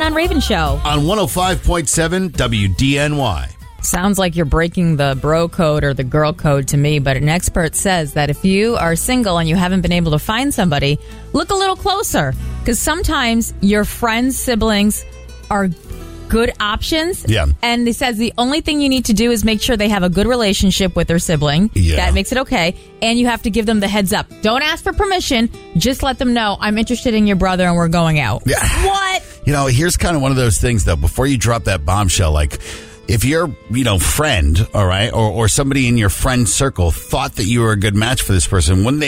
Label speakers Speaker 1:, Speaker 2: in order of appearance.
Speaker 1: on Raven Show.
Speaker 2: On 105.7 WDNY.
Speaker 1: Sounds like you're breaking the bro code or the girl code to me, but an expert says that if you are single and you haven't been able to find somebody, look a little closer. Because sometimes your friends' siblings are good options.
Speaker 2: Yeah.
Speaker 1: And they says the only thing you need to do is make sure they have a good relationship with their sibling.
Speaker 2: Yeah.
Speaker 1: That makes it okay. And you have to give them the heads up. Don't ask for permission. Just let them know, I'm interested in your brother and we're going out.
Speaker 2: Yeah.
Speaker 1: What?
Speaker 2: Here's kind of one of those things, though, before you drop that bombshell, like, if your, friend, all right, or somebody in your friend circle thought that you were a good match for this person, wouldn't they